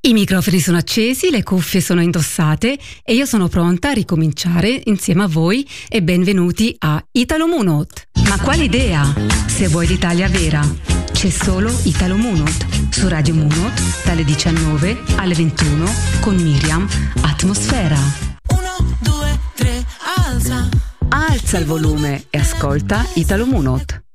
I microfoni sono accesi, le cuffie sono indossate e io sono pronta a ricominciare insieme a voi e benvenuti a Italo Munot. Ma quale idea? Se vuoi l'Italia vera, c'è solo Italo Munot su Radio Munot dalle 19 alle 21 con Miriam Atmosfera. 1, 2, 3, alza. Alza il volume e ascolta Italo Munot.